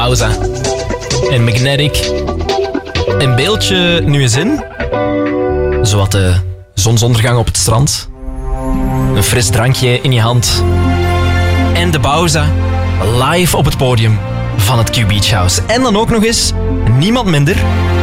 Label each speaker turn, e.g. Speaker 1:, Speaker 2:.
Speaker 1: Bauza en Magnetic. Een beeldje nu eens in. Zowat de zonsondergang op het strand. Een fris drankje in je hand. En de Bauza live op het podium van het Q Beach House. En dan ook nog eens niemand minder